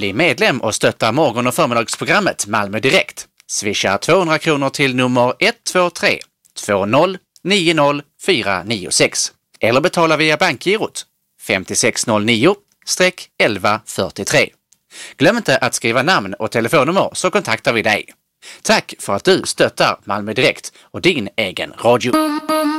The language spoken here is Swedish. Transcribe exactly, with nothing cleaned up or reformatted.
Bli medlem och stötta morgon- och förmiddagsprogrammet Malmö Direkt. Swisha tvåhundra kronor till nummer ett två tre två noll nio noll fyra nio sex eller betala via bankgirot fem sex noll nio elva fyrtiotre. Glöm inte att skriva namn och telefonnummer så kontaktar vi dig. Tack för att du stöttar Malmö Direkt och din egen radio.